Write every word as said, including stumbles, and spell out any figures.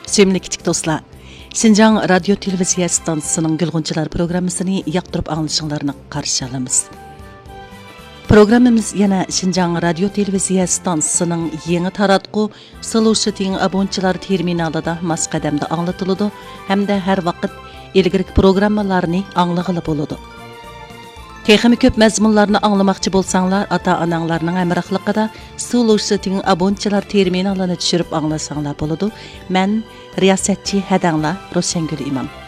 Sevimli kichik do'stlar, Şinjan Radio Televiziya stansiyasining Gulg'unchilar programmasini yoqtirib anglashinglarni qarshi olamiz. Programmamiz yana Şinjan Radio Televiziya stansiyasining yangi taratqu Solution abonchilar terminalida masqadamda anglatiladi hamda har vaqt ilgirki programmalarni anglag'ili bo'ladi. Texmi ko'p mazmunlarni anglamoqchi bo'lsanglar, ota-onanglarning hamrohligida Solution abonchilar terminalini tushirib anglasanglar bo'ladi. Men riyosatchi Hadanglar Roshangul Imom.